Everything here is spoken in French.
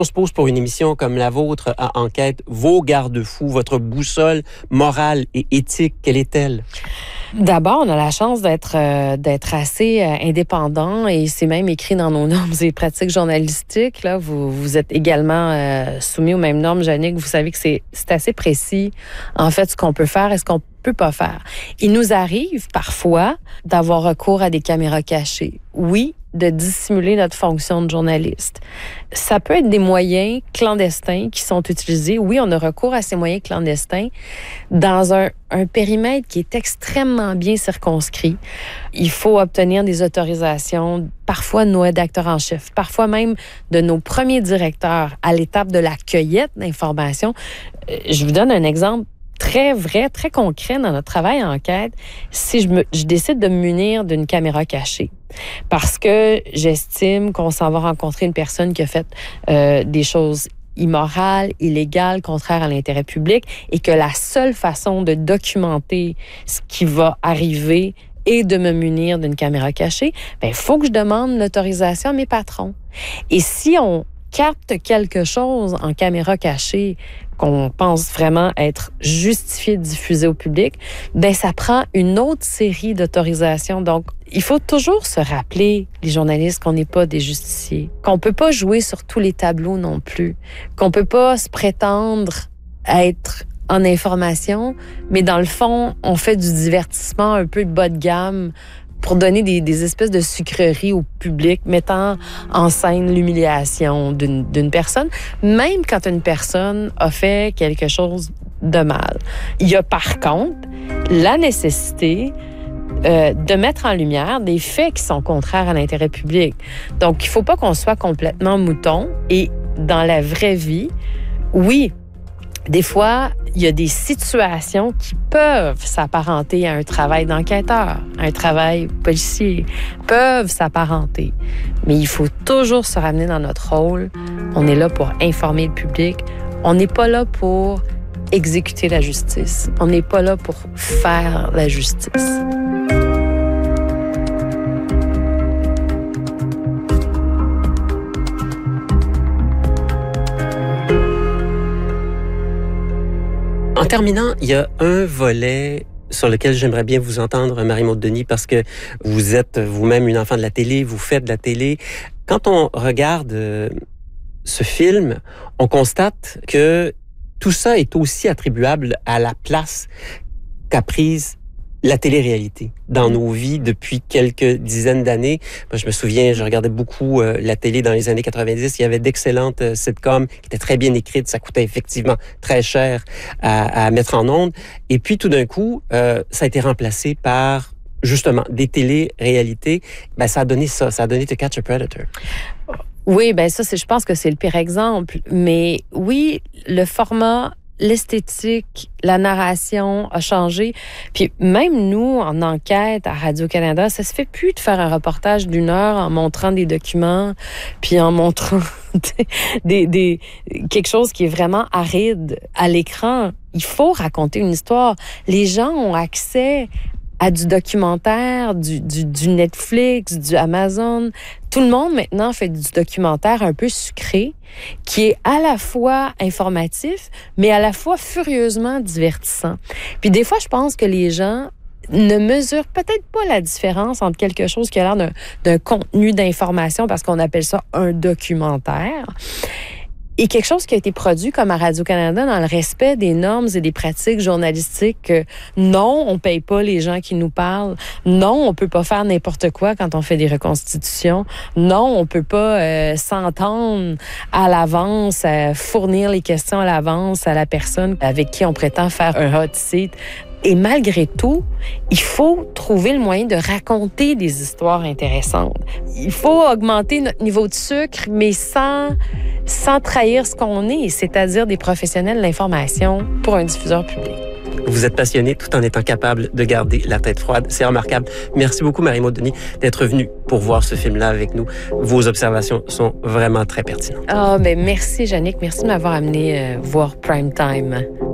On se pose pour une émission comme la vôtre à Enquête vos garde-fous, votre boussole morale et éthique, quelle est-elle? D'abord, on a la chance d'être assez indépendant et c'est même écrit dans nos normes et pratiques journalistiques. Là, vous êtes également soumis aux mêmes normes, Jannick. Vous savez que c'est assez précis, en fait, ce qu'on peut faire et ce qu'on peut pas faire. Il nous arrive parfois d'avoir recours à des caméras cachées. Oui, de dissimuler notre fonction de journaliste. Ça peut être des moyens clandestins qui sont utilisés. Oui, on a recours à ces moyens clandestins dans un périmètre qui est extrêmement bien circonscrit. Il faut obtenir des autorisations, parfois de nos rédacteurs en chef, parfois même de nos premiers directeurs à l'étape de la cueillette d'informations. Je vous donne un exemple très vrai, très concret dans notre travail en enquête. Si je décide de me munir d'une caméra cachée, parce que j'estime qu'on s'en va rencontrer une personne qui a fait des choses immorales, illégales, contraires à l'intérêt public, et que la seule façon de documenter ce qui va arriver est de me munir d'une caméra cachée, il faut que je demande l'autorisation à mes patrons. Et si on capte quelque chose en caméra cachée qu'on pense vraiment être justifié de diffuser au public, ça prend une autre série d'autorisations. Donc, il faut toujours se rappeler, les journalistes, qu'on n'est pas des justiciers, qu'on peut pas jouer sur tous les tableaux non plus, qu'on peut pas se prétendre être en information, mais dans le fond, on fait du divertissement un peu bas de gamme pour donner des espèces de sucreries au public, mettant en scène l'humiliation d'une personne, même quand une personne a fait quelque chose de mal. Il y a par contre la nécessité de mettre en lumière des faits qui sont contraires à l'intérêt public. Donc, il ne faut pas qu'on soit complètement mouton. Et dans la vraie vie, oui, des fois, il y a des situations qui peuvent s'apparenter à un travail d'enquêteur, un travail policier, peuvent s'apparenter. Mais il faut toujours se ramener dans notre rôle. On est là pour informer le public. On n'est pas là pour exécuter la justice. On n'est pas là pour faire la justice. En terminant, il y a un volet sur lequel j'aimerais bien vous entendre, Marie-Maude Denis, parce que vous êtes vous-même une enfant de la télé, vous faites de la télé. Quand on regarde ce film, on constate que tout ça est aussi attribuable à la place qu'a prise la télé-réalité dans nos vies depuis quelques dizaines d'années. Moi, je me souviens, je regardais beaucoup la télé dans les années 90. Il y avait d'excellentes sitcoms qui étaient très bien écrites. Ça coûtait effectivement très cher à mettre en ondes. Et puis, tout d'un coup, ça a été remplacé par, justement, des télé-réalités. Ça a donné ça. Ça a donné To Catch a Predator. Oui, ça, je pense que c'est le pire exemple. Mais oui, le format, l'esthétique, la narration a changé. Puis même nous, en enquête à Radio-Canada, ça se fait plus de faire un reportage d'1 heure en montrant des documents, puis en montrant quelque chose qui est vraiment aride à l'écran. Il faut raconter une histoire. Les gens ont accès à du documentaire, du Netflix, du Amazon. Tout le monde maintenant fait du documentaire un peu sucré, qui est à la fois informatif, mais à la fois furieusement divertissant. Puis des fois, je pense que les gens ne mesurent peut-être pas la différence entre quelque chose qui a l'air d'un contenu d'information, parce qu'on appelle ça un documentaire, et quelque chose qui a été produit comme à Radio-Canada dans le respect des normes et des pratiques journalistiques. Non, on paye pas les gens qui nous parlent. Non, on peut pas faire n'importe quoi quand on fait des reconstitutions. Non, on peut pas s'entendre à l'avance, fournir les questions à l'avance à la personne avec qui on prétend faire un hot seat. Et malgré tout, il faut trouver le moyen de raconter des histoires intéressantes. Il faut augmenter notre niveau de sucre, mais sans trahir ce qu'on est, c'est-à-dire des professionnels de l'information pour un diffuseur public. Vous êtes passionné tout en étant capable de garder la tête froide. C'est remarquable. Merci beaucoup, Marie-Maude Denis, d'être venue pour voir ce film-là avec nous. Vos observations sont vraiment très pertinentes. Merci, Jannick. Merci de m'avoir amené voir Prime Time.